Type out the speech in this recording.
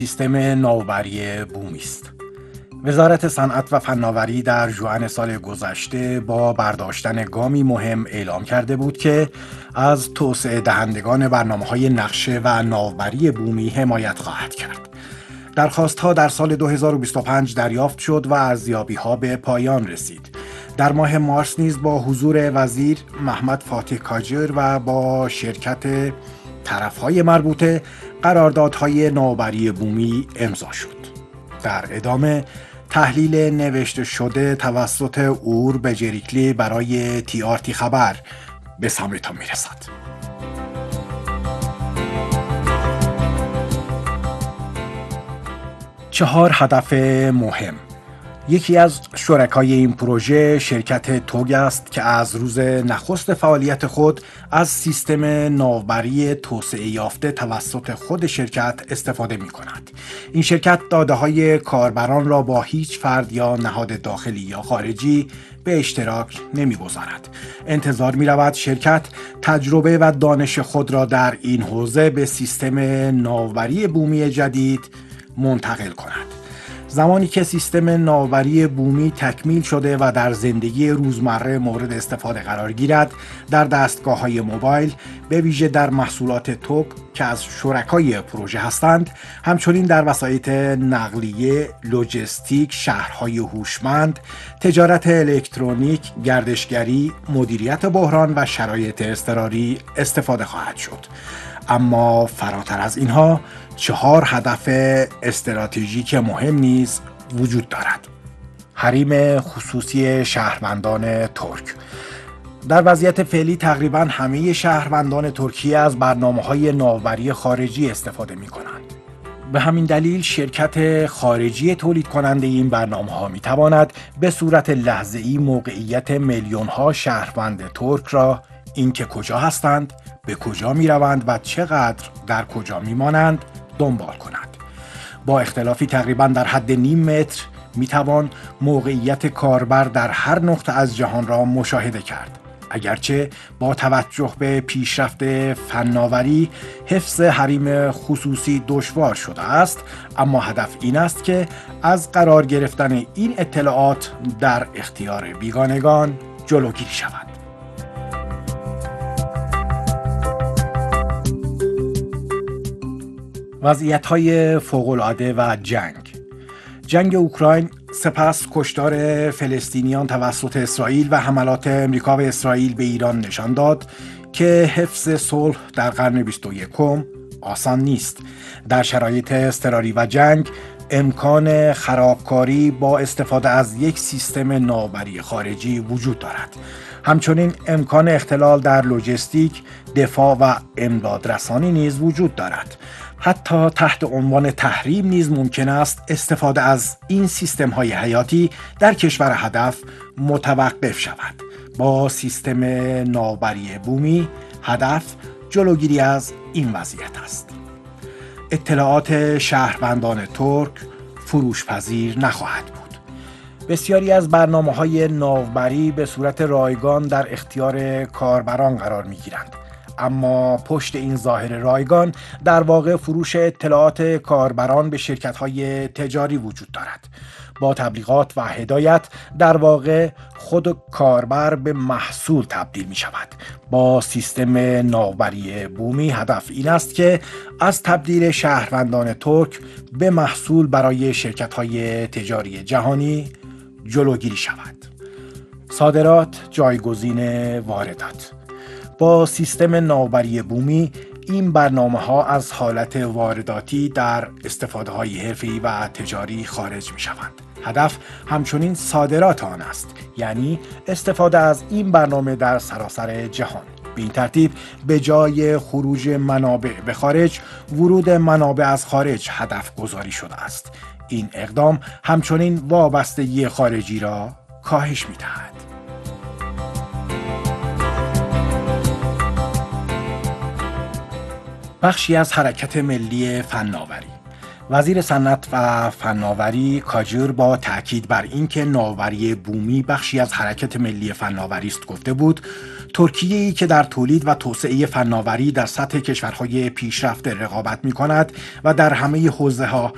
سیستم نوآوری بومی است. وزارت صنعت و فناوری در ژوئن سال گذشته با برداشتن گامی مهم اعلام کرده بود که از توسعه دهندگان برنامه‌های نقشه و نوآوری بومی حمایت خواهد کرد. درخواست‌ها در سال 2025 دریافت شد و ارزیابی‌ها به پایان رسید. در ماه مارس نیز با حضور وزیر محمد فاتح کاجر و با شرکت طرف‌های مربوطه قراردادهای نوآوری بومی امضا شد. در ادامه تحلیل نوشته شده توسط اور بجریکلی برای TRT خبر به سمعتان میرسد. 4 هدف مهم. یکی از شرکای این پروژه شرکت توگ است که از روز نخست فعالیت خود از سیستم نوآوری توسعه یافته توسط خود شرکت استفاده می کند. این شرکت داده‌های کاربران را با هیچ فرد یا نهاد داخلی یا خارجی به اشتراک نمی‌گذارد. انتظار می‌رود شرکت تجربه و دانش خود را در این حوزه به سیستم نوآوری بومی جدید منتقل کند. زمانی که سیستم نوآوری بومی تکمیل شده و در زندگی روزمره مورد استفاده قرار گیرد، در دستگاه‌های موبایل به ویژه در محصولات توگ که از شرکای پروژه هستند، همچنین در وسایط نقلیه، لوجستیک، شهرهای هوشمند، تجارت الکترونیک، گردشگری، مدیریت بحران و شرایط اضطراری استفاده خواهد شد. اما فراتر از اینها 4 هدف استراتژیک مهم نیز وجود دارد. حریم خصوصی شهروندان ترک. در وضعیت فعلی تقریباً همه شهروندان ترکیه از برنامه‌های نوآوری خارجی استفاده می‌کنند. به همین دلیل شرکت خارجی تولید کننده این برنامه‌ها می‌تواند به صورت لحظه‌ای موقعیت میلیون‌ها شهروند ترک را، اینکه کجا هستند، به کجا می‌روند و چقدر در کجا می‌مانند دنبال کند. با اختلافی تقریباً در حد نیم متر می‌توان موقعیت کاربر در هر نقطه از جهان را مشاهده کرد. اگرچه با توجه به پیشرفت فناوری حفظ حریم خصوصی دشوار شده است، اما هدف این است که از قرار گرفتن این اطلاعات در اختیار بیگانگان جلوگیری شود. وضعیت‌های فوق‌العاده و جنگ اوکراین سپس کشتار فلسطینیان توسط اسرائیل و حملات امریکا و اسرائیل به ایران نشان داد که حفظ صلح در قرن 21 آسان نیست. در شرایط اضطراری و جنگ امکان خرابکاری با استفاده از یک سیستم نوآوری خارجی وجود دارد. همچنین امکان اختلال در لوجستیک، دفاع و امدادرسانی نیز وجود دارد. حتی تحت عنوان تحریم نیز ممکن است استفاده از این سیستم‌های حیاتی در کشور هدف متوقف شود. با سیستم نوآوری بومی هدف جلوگیری از این وضعیت است. اطلاعات شهروندان ترک فروش‌پذیر نخواهد بود. بسیاری از برنامه‌های نوآوری به صورت رایگان در اختیار کاربران قرار می‌گیرند. اما پشت این ظاهر رایگان در واقع فروش اطلاعات کاربران به شرکت‌های تجاری وجود دارد. با تبلیغات و هدایت در واقع خود کاربر به محصول تبدیل می شود. با سیستم نوآوری بومی هدف این است که از تبدیل شهروندان ترک به محصول برای شرکت‌های تجاری جهانی جلوگیری شود. صادرات جایگزین واردات. با سیستم نوآوری بومی این برنامه‌ها از حالت وارداتی در استفاده‌های حرفه‌ای و تجاری خارج می‌شوند. هدف همچنین صادرات آن است، یعنی استفاده از این برنامه در سراسر جهان. به این ترتیب به جای خروج منابع به خارج، ورود منابع از خارج هدف گذاری شده است. این اقدام همچنین وابستگی خارجی را کاهش می‌دهد. بخشی از حرکت ملی فناوری. وزیر صنعت و فناوری کاجر با تاکید بر اینکه نوآوری بومی بخشی از حرکت ملی فناوری است گفته بود ترکیه‌ای که در تولید و توسعه فناوری در سطح کشورهای پیشرفته رقابت می‌کند و در همه حوزه‌ها